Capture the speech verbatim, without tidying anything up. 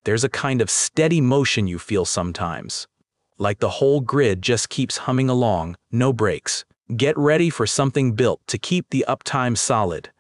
there's a kind of steady motion you feel sometimes. Like the whole grid just keeps humming along, no breaks. Get ready for something built to keep the uptime solid.